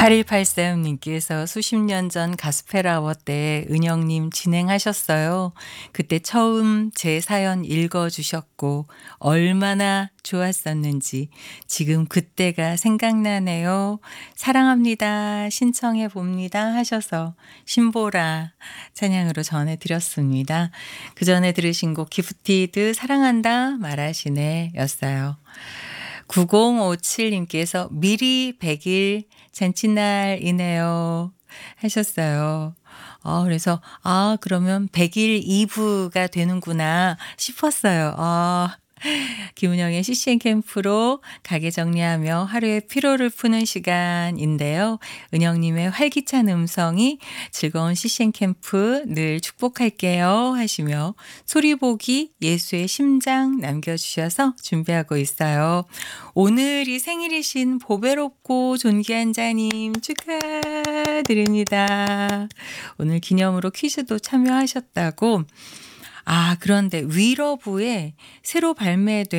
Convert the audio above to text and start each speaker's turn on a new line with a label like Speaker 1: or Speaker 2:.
Speaker 1: 8183님께서 수십 년 전 가스펠아워 때 은영님 진행하셨어요. 그때 처음 제 사연 읽어주셨고 얼마나 좋았었는지 지금 그때가 생각나네요. 사랑합니다. 신청해 봅니다 하셔서 신보라 찬양으로 전해드렸습니다. 그 전에 들으신 곡 기프티드 사랑한다 말하시네 였어요. 9057님께서 미리 100일 잔칫날이네요 하셨어요. 그래서 그러면 100일 이브가 되는구나 싶었어요. 김은영의 CCM 캠프로 가게 정리하며 하루의 피로를 푸는 시간인데요. 은영님의 활기찬 음성이 즐거운 CCM 캠프 늘 축복할게요 하시며 소리보기 예수의 심장 남겨주셔서 준비하고 있어요. 오늘이 생일이신 보배롭고 존귀한 자님 축하드립니다. 오늘 기념으로 퀴즈도 참여하셨다고. 그런데 위러브에 새로 발매된